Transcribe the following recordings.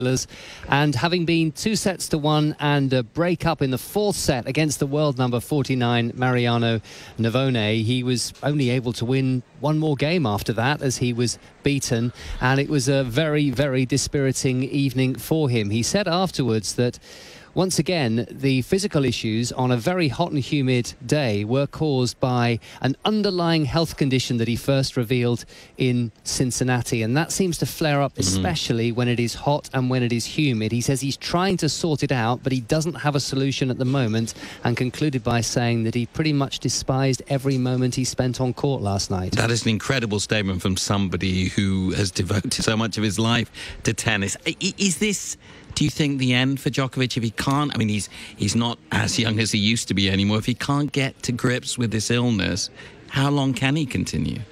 and having been 2-1 and a break up in the fourth set against the world number 49 Mariano Navone, he was only able to win one more game after that as he was beaten, and it was a very, very dispiriting evening for him. He said afterwards that once again, the physical issues on a very hot and humid day were caused by an underlying health condition that he first revealed in Cincinnati. And that seems to flare up, especially when it is hot and when it is humid. He says he's trying to sort it out, but he doesn't have a solution at the moment, and concluded by saying that he pretty much despised every moment he spent on court last night. That is an incredible statement from somebody who has devoted so much of his life to tennis. Is this, do you think, the end for Djokovic if he can't? I mean, he's not as young as he used to be anymore. If he can't get to grips with this illness, how long can he continue?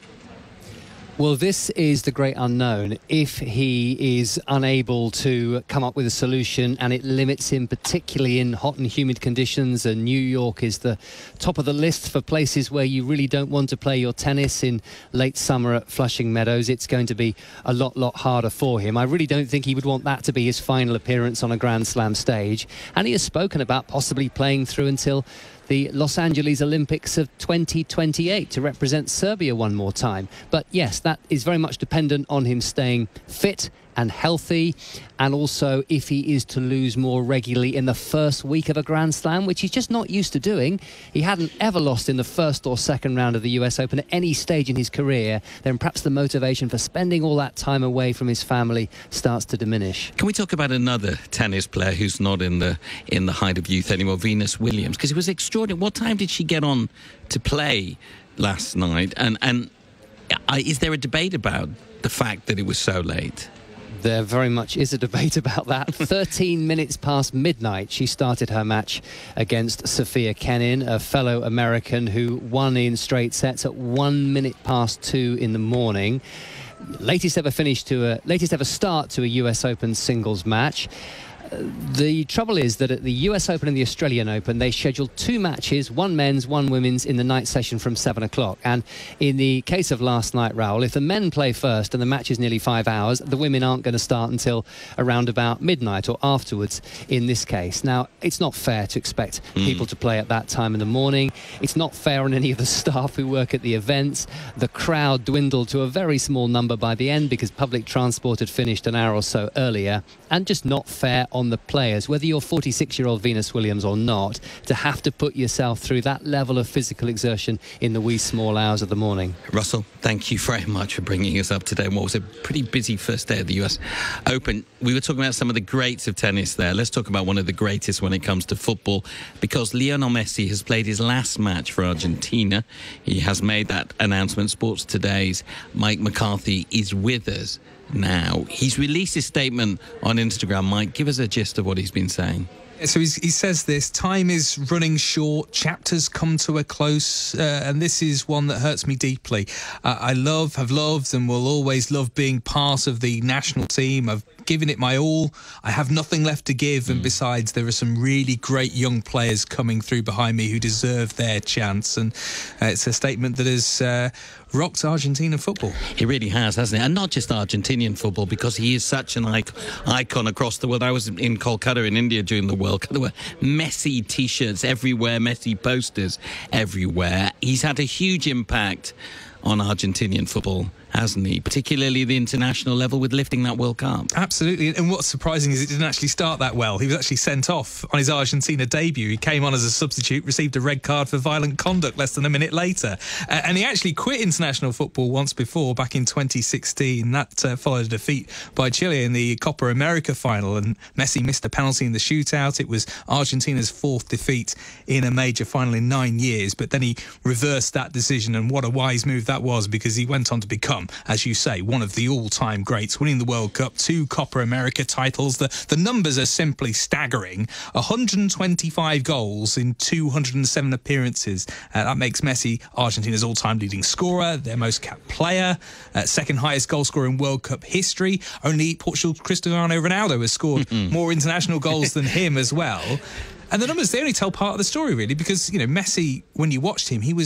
Well, this is the great unknown. If he is unable to come up with a solution and it limits him, particularly in hot and humid conditions, and New York is the top of the list for places where you really don't want to play your tennis in late summer at Flushing Meadows, it's going to be a lot harder for him. I really don't think he would want that to be his final appearance on a Grand Slam stage. And he has spoken about possibly playing through until the Los Angeles Olympics of 2028 to represent Serbia one more time. But yes, that is very much dependent on him staying fit and healthy, and also if he is to lose more regularly in the first week of a Grand Slam, which he's just not used to doing. He hadn't ever lost in the first or second round of the US Open at any stage in his career. Then perhaps the motivation for spending all that time away from his family starts to diminish. Can we talk about another tennis player who's not in the height of youth anymore, Venus Williams? Because it was extraordinary. What time did she get on to play last night? And is there a debate about the fact that it was so late? There very much is a debate about that. 13 minutes past midnight, she started her match against Sofia Kenin, a fellow American who won in straight sets at 1 minute past 2 in the morning. Latest ever start to a US Open singles match. The trouble is that at the US Open and the Australian Open, they scheduled two matches, one men's, one women's, in the night session from 7 o'clock. And in the case of last night, Raoul, if the men play first and the match is nearly 5 hours, the women aren't going to start until around about midnight or afterwards in this case. Now, it's not fair to expect people to play at that time in the morning. It's not fair on any of the staff who work at the events. The crowd dwindled to a very small number by the end because public transport had finished an hour or so earlier, and just not fair on the players, whether you're 46-year-old Venus Williams or not, to have to put yourself through that level of physical exertion in the wee small hours of the morning. Russell, thank you very much for bringing us up today on what was a pretty busy first day of the US Open. We were talking about some of the greats of tennis there. Let's talk about one of the greatest when it comes to football, because Lionel Messi has played his last match for Argentina. He has made that announcement. Sports Today's Mike McCarthy is with us now. He's released his statement on Instagram. Mike, give us a gist of what he's been saying. So he says this: time is running short, chapters come to a close, and this is one that hurts me deeply. I have loved and will always love being part of the national team. I've given it my all. I have nothing left to give, and besides, there are some really great young players coming through behind me who deserve their chance. And it's a statement that has rocked Argentina football. He really has, hasn't he? And not just Argentinian football, because he is such an icon across the world. I was in Kolkata in India during the World Cup. There were Messi T-shirts everywhere, Messi posters everywhere. He's had a huge impact on Argentinian football, hasn't he? Particularly the international level with lifting that World Cup. Absolutely. And what's surprising is it didn't actually start that well. He was actually sent off on his Argentina debut. He came on as a substitute, received a red card for violent conduct less than a minute later. And he actually quit international football once before, back in 2016. That followed a defeat by Chile in the Copa America final. And Messi missed a penalty in the shootout. It was Argentina's fourth defeat in a major final in 9 years. But then he reversed that decision, and what a wise move that was, because he went on to become, as you say, one of the all-time greats, winning the World Cup, 2 Copa America titles. The numbers are simply staggering. 125 goals in 207 appearances. That makes Messi Argentina's all-time leading scorer, their most capped player, second highest goal scorer in World Cup history. Only Portugal's Cristiano Ronaldo has scored more international goals than him as well. And the numbers, they only tell part of the story, really, because, you know, Messi, when you watched him, he was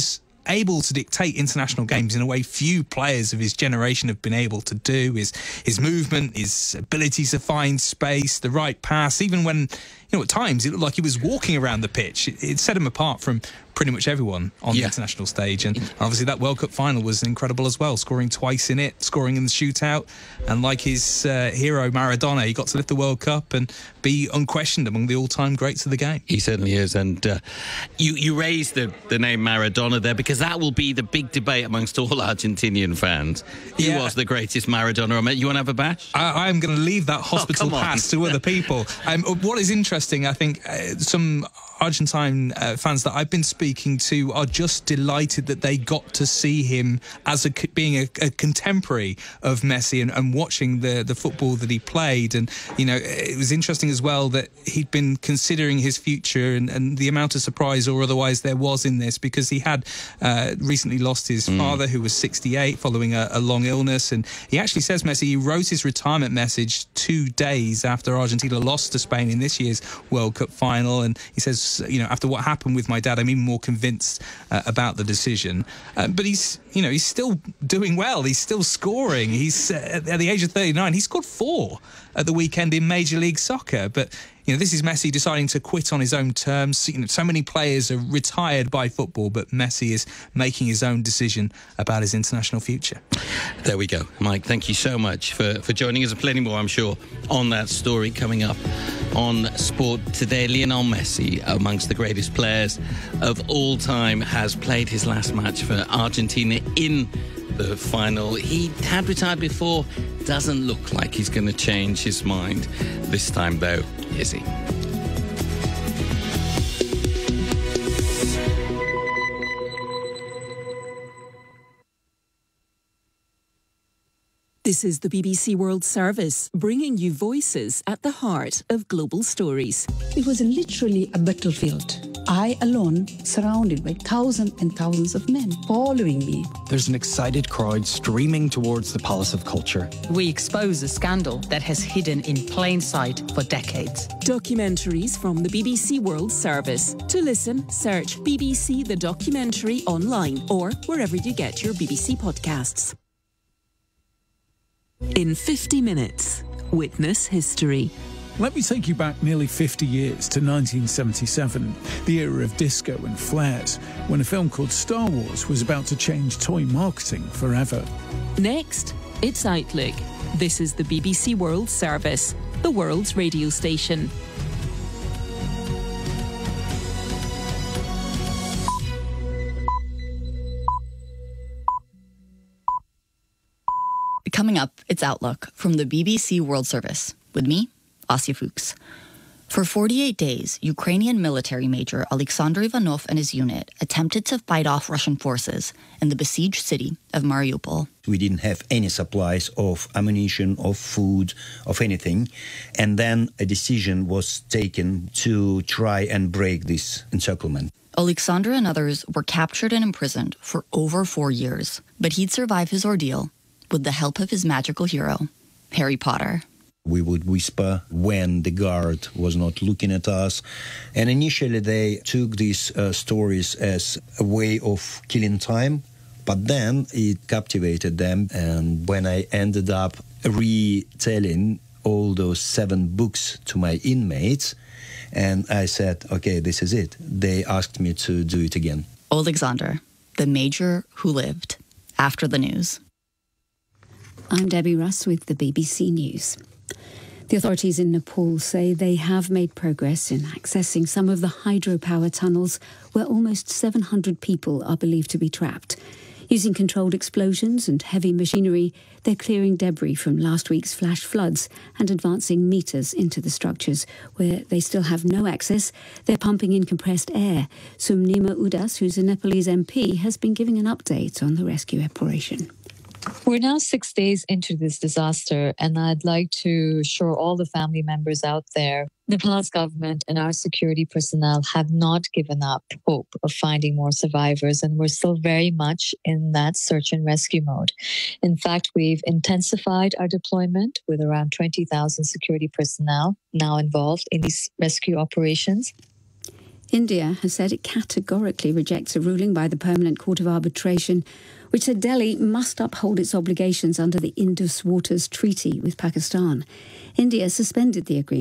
able to dictate international games in a way few players of his generation have been able to do. His movement, his ability to find space, the right pass, even when, at times it looked like he was walking around the pitch. It set him apart from pretty much everyone on the international stage. And obviously that World Cup final was incredible as well, scoring twice in it, scoring in the shootout. And like his hero Maradona, he got to lift the World Cup and be unquestioned among the all-time greats of the game. He certainly is. And you raised the name Maradona there because that will be the big debate amongst all Argentinian fans. Who was the greatest Maradona? You want to have a bash? I'm going to leave that hospital pass to other people. What is interesting, I think, some Argentine fans that I've been speaking to are just delighted that they got to see him as being a contemporary of Messi and watching the football that he played. And, it was interesting as well that he'd been considering his future and the amount of surprise or otherwise there was in this, because he had recently lost his father, who was 68, following a long illness. And he actually says, Messi, he wrote his retirement message 2 days after Argentina lost to Spain in this year's World Cup final. And he says, after what happened with my dad, I'm even more convinced about the decision. But he's still doing well. He's still scoring. He's at the age of 39. He scored 4 at the weekend in Major League Soccer. But this is Messi deciding to quit on his own terms. So many players are retired by football, but Messi is making his own decision about his international future. There we go. Mike, thank you so much for joining us. And plenty more, I'm sure, on that story coming up on Sport Today. Lionel Messi, amongst the greatest players of all time, has played his last match for Argentina in the final. He had retired before. Doesn't look like he's going to change his mind this time, though, is he? This is the BBC World Service, bringing you voices at the heart of global stories. It was literally a battlefield. I alone, surrounded by thousands and thousands of men following me. There's an excited crowd streaming towards the Palace of Culture. We expose a scandal that has hidden in plain sight for decades. Documentaries from the BBC World Service. To listen, search BBC The Documentary online or wherever you get your BBC podcasts. In 50 minutes, witness history. Let me take you back nearly 50 years to 1977, the era of disco and flares, when a film called Star Wars was about to change toy marketing forever. Next, it's Outlook. This is the BBC World Service, the world's radio station. Coming up, it's Outlook from the BBC World Service. With me, Asya Fuchs. For 48 days, Ukrainian military major Alexander Ivanov and his unit attempted to fight off Russian forces in the besieged city of Mariupol. We didn't have any supplies of ammunition, of food, of anything. And then a decision was taken to try and break this encirclement. Alexander and others were captured and imprisoned for over 4 years, but he'd survive his ordeal with the help of his magical hero, Harry Potter. We would whisper when the guard was not looking at us. And initially they took these stories as a way of killing time, but then it captivated them. And when I ended up retelling all those 7 books to my inmates, and I said, okay, this is it. They asked me to do it again. Alexander, the major who lived after the news. I'm Debbie Russ with the BBC News. The authorities in Nepal say they have made progress in accessing some of the hydropower tunnels where almost 700 people are believed to be trapped. Using controlled explosions and heavy machinery, they're clearing debris from last week's flash floods and advancing meters into the structures. Where they still have no access, they're pumping in compressed air. Sumnima Udas, who's a Nepalese MP, has been giving an update on the rescue operation. We're now 6 days into this disaster, and I'd like to assure all the family members out there, Nepal's government and our security personnel have not given up hope of finding more survivors, and we're still very much in that search and rescue mode. In fact, we've intensified our deployment with around 20,000 security personnel now involved in these rescue operations. India has said it categorically rejects a ruling by the Permanent Court of Arbitration, which said Delhi must uphold its obligations under the Indus Waters Treaty with Pakistan. India suspended the agreement